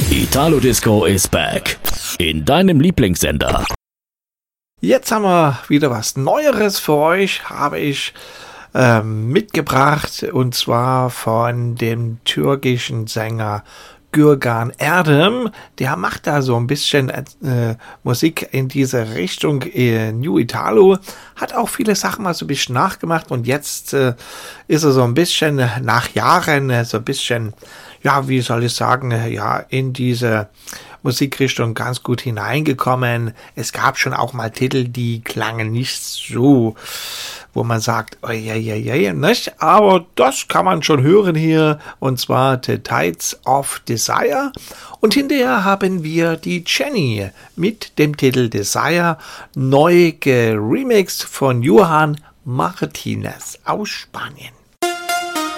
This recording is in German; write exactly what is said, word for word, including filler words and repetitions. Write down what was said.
Italo Disco is back. In deinem Lieblingssender. Jetzt haben wir wieder was Neueres für euch, habe ich ähm, mitgebracht, und zwar von dem türkischen Sänger Gürkan Erdem. Der macht da so ein bisschen äh, Musik in diese Richtung, äh, New Italo, hat auch viele Sachen mal so ein bisschen nachgemacht, und jetzt äh, ist er so ein bisschen nach Jahren äh, so ein bisschen, ja, wie soll ich sagen, äh, ja, in diese Musikrichtung ganz gut hineingekommen. Es gab schon auch mal Titel, die klangen nicht so, wo man sagt, oh, ja, ja, ja, nicht? Aber das kann man schon hören hier, und zwar The Tides of Desire. Und hinterher haben wir die Jenny mit dem Titel Desire, neu geremixed von Johan Martinez aus Spanien.